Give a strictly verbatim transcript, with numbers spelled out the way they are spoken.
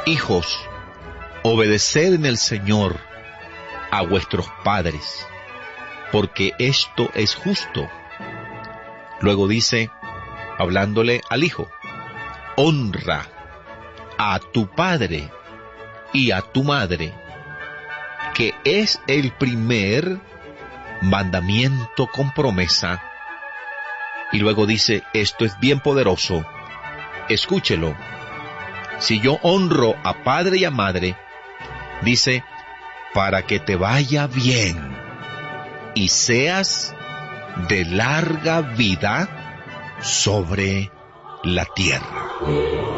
Hijos, obedeced en el Señor a vuestros padres, porque esto es justo. Luego dice, hablándole al hijo, honra a tu padre y a tu madre, que es el primer mandamiento con promesa. Y luego dice, esto es bien poderoso, escúchelo. Si yo honro a padre y a madre, dice, para que te vaya bien y seas de larga vida sobre la tierra.